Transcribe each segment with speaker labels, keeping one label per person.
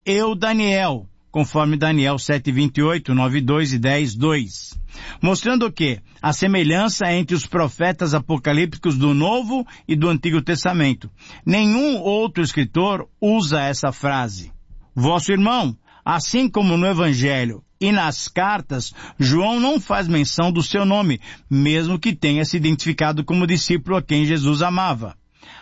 Speaker 1: eu, Daniel, conforme Daniel 7:28, 9:2 e 10:2. Mostrando que a semelhança entre os profetas apocalípticos do Novo e do Antigo Testamento. Nenhum outro escritor usa essa frase. Vosso irmão, assim como no Evangelho e nas cartas, João não faz menção do seu nome, mesmo que tenha se identificado como discípulo a quem Jesus amava.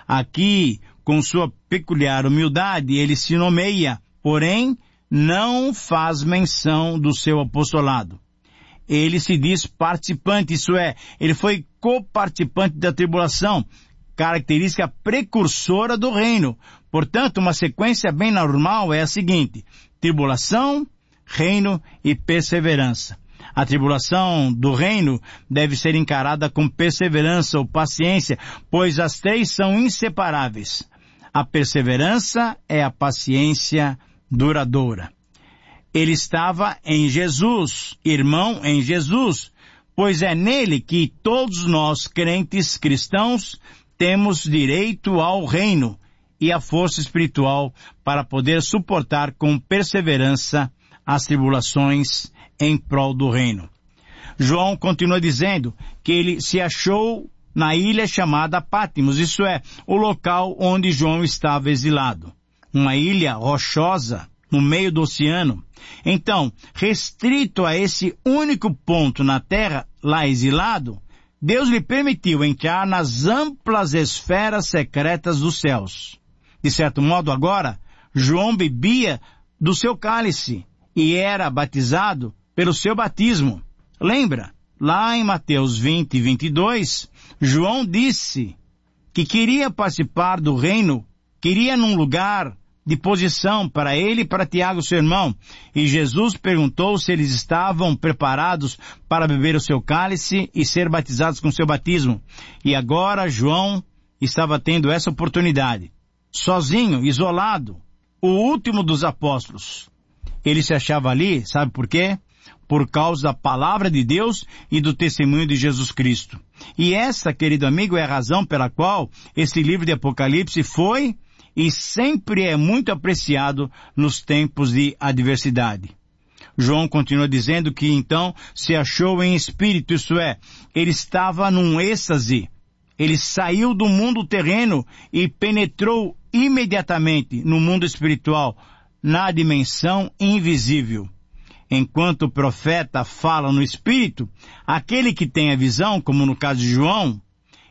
Speaker 1: Aqui, com sua peculiar humildade, ele se nomeia, porém, não faz menção do seu apostolado. Ele se diz participante, isso é, ele foi coparticipante da tribulação, característica precursora do reino. Portanto, uma sequência bem normal é a seguinte: tribulação, reino e perseverança. A tribulação do reino deve ser encarada com perseverança ou paciência, pois as três são inseparáveis. A perseverança é a paciência duradoura. Ele estava em Jesus, irmão em Jesus, pois é nele que todos nós, crentes cristãos, temos direito ao reino e à força espiritual para poder suportar com perseverança as tribulações em prol do reino. João continua dizendo que ele se achou na ilha chamada Patmos, isso é, o local onde João estava exilado. Uma ilha rochosa no meio do oceano. Então, restrito a esse único ponto na terra, lá exilado, Deus lhe permitiu entrar nas amplas esferas secretas dos céus. De certo modo, agora, João bebia do seu cálice e era batizado pelo seu batismo. Lembra? Lá em Mateus 20, 22, João disse que queria participar do reino, queria num lugar de posição para ele e para Tiago, seu irmão. E Jesus perguntou se eles estavam preparados para beber o seu cálice e ser batizados com seu batismo. E agora João estava tendo essa oportunidade. Sozinho, isolado, o último dos apóstolos. Ele se achava ali, sabe por quê? Por causa da palavra de Deus e do testemunho de Jesus Cristo. E essa, querido amigo, é a razão pela qual esse livro de Apocalipse foi e sempre é muito apreciado nos tempos de adversidade. João continua dizendo que então se achou em espírito, isso é, ele estava num êxtase. Ele saiu do mundo terreno e penetrou imediatamente no mundo espiritual, na dimensão invisível. Enquanto o profeta fala no espírito, aquele que tem a visão, como no caso de João,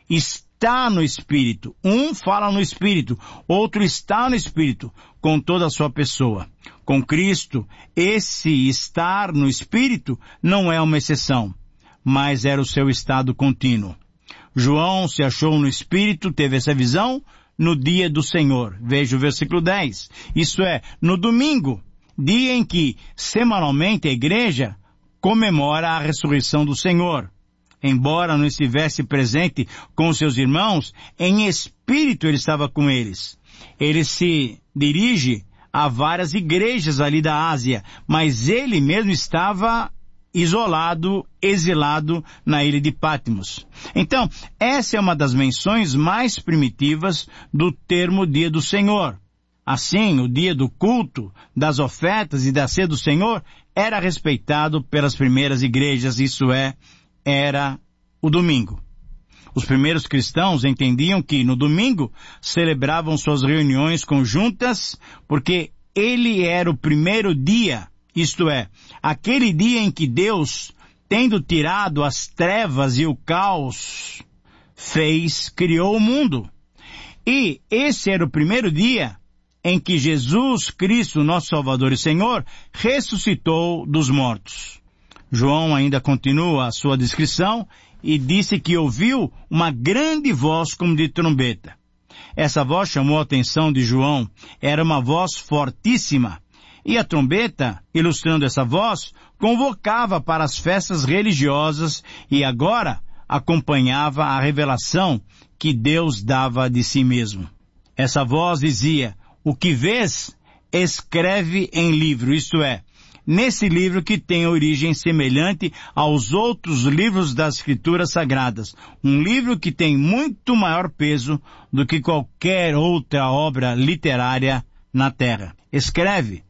Speaker 1: está no espírito. Um fala no espírito, outro está no espírito, com toda a sua pessoa. Com Cristo, esse estar no espírito não é uma exceção, mas era o seu estado contínuo. João se achou no espírito, teve essa visão no dia do Senhor. Veja o versículo 10. Isso é, no domingo, dia em que, semanalmente, a igreja comemora a ressurreição do Senhor. Embora não estivesse presente com seus irmãos, em espírito ele estava com eles. Ele se dirige a várias igrejas ali da Ásia, mas ele mesmo estava isolado, exilado na ilha de Patmos. Então, essa é uma das menções mais primitivas do termo Dia do Senhor. Assim, o dia do culto, das ofertas e da ceia do Senhor era respeitado pelas primeiras igrejas, isso é, era o domingo. Os primeiros cristãos entendiam que no domingo celebravam suas reuniões conjuntas porque ele era o primeiro dia, isto é, aquele dia em que Deus, tendo tirado as trevas e o caos, criou o mundo. E esse era o primeiro dia em que Jesus Cristo, nosso Salvador e Senhor, ressuscitou dos mortos. João ainda continua a sua descrição e disse que ouviu uma grande voz como de trombeta. Essa voz chamou a atenção de João. Era uma voz fortíssima. E a trombeta, ilustrando essa voz, convocava para as festas religiosas e agora acompanhava a revelação que Deus dava de si mesmo. Essa voz dizia: o que vês, escreve em livro, isto é, nesse livro que tem origem semelhante aos outros livros das Escrituras Sagradas, um livro que tem muito maior peso do que qualquer outra obra literária na terra. Escreve,